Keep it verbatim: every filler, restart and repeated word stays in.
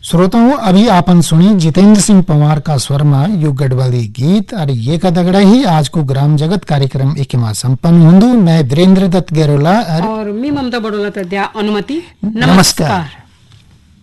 श्रोताओं, अभी आपन सुनी जितेंद्र सिंह पंवार का स्वरमा यु गढ़वाली गीत और ये का दगड़ा ही आज को ग्राम जगत कार्यक्रम एक मास संपन्न हुंदू। मैं वीरेंद्र दत्त गेरोला और मी ममता बड़ोला तद्या अनुमति। नमस्कार।